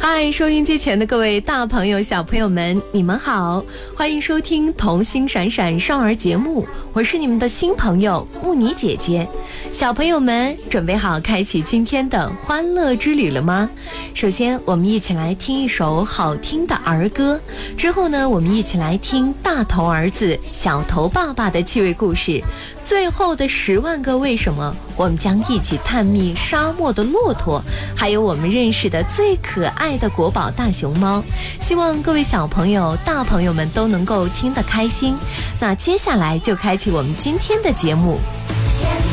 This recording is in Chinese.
嗨，收音机前的各位大朋友小朋友们，你们好，欢迎收听童心闪闪少儿节目，我是你们的新朋友慕尼姐姐。小朋友们准备好开启今天的欢乐之旅了吗？首先我们一起来听一首好听的儿歌，之后呢我们一起来听大头儿子小头爸爸的趣味故事，最后的10万个为什么，我们将一起探秘沙漠的骆驼，还有我们认识的最可爱的国宝大熊猫。希望各位小朋友大朋友们都能够听得开心。那接下来就开启我们今天的节目，